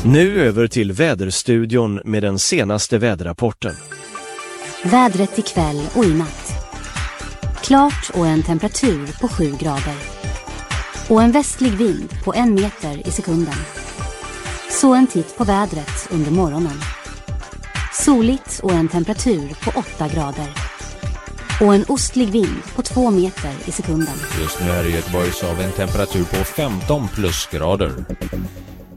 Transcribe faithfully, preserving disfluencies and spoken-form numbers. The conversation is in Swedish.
Nu över till väderstudion med den senaste väderrapporten. Vädret ikväll och i natt. Klart och en temperatur på sju grader. Och en västlig vind på en meter i sekunden. Så en titt på vädret under morgonen. Soligt och en temperatur på åtta grader. Och en ostlig vind på två meter i sekunden. Just nu är det Göteborg så har vi en temperatur på femton plusgrader.